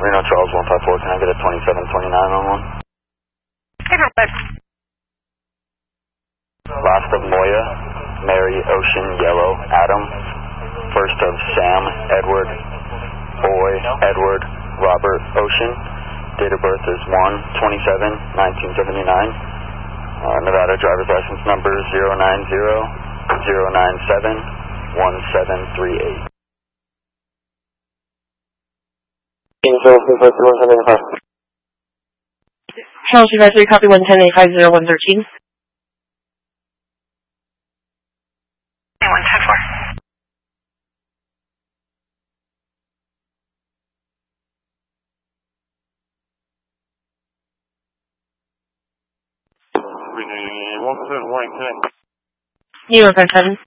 Reno Charles 154, can I get a 2729 on one? Last of Moya, Mary, Ocean, Yellow, Adam. First of Sam, Edward, Boy, Edward, Robert, Ocean. Date of birth is 1/27/1979. Nevada driver's license number 090-097-1738. Charles, you guys 3, copy 110-850-113. 110-4. New 157.